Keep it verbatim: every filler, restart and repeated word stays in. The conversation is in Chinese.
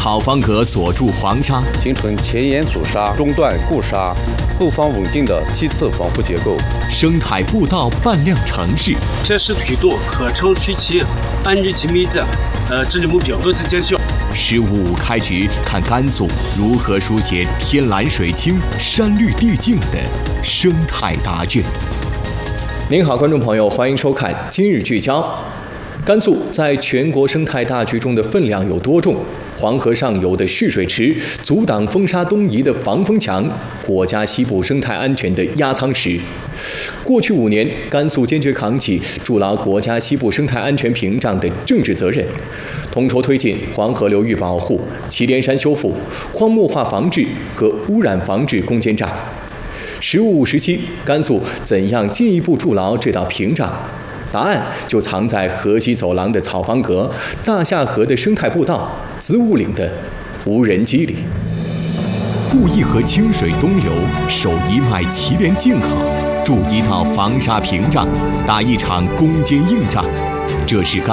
草方格锁住黄沙， 形成前沿阻沙、中段固沙、后方稳定的梯次防护结构。 生态步道扮靓城市， 设施推动合成水汽、安全及美的呃治理目标都在见效。 十五五开局，看甘肃如何书写天蓝水清、山绿地净的生态答卷。您好，观众朋友，欢迎收看今日聚焦。甘肃在全国生态大局中的分量有多重？黄河上游的蓄水池，阻挡风沙东移的防风墙，国家西部生态安全的压舱石。过去五年，甘肃坚决扛起筑牢国家西部生态安全屏障的政治责任，统筹推进黄河流域保护、祁连山修复、荒漠化防治和污染防治攻坚战。十五五时期，甘肃怎样进一步筑牢这道屏障？答案就藏在河西走廊的草方格、大夏河的生态步道、子午岭的无人机里。护一河清水东流，守一脉祁连静好，筑一道防沙屏障，打一场攻坚硬仗。这是甘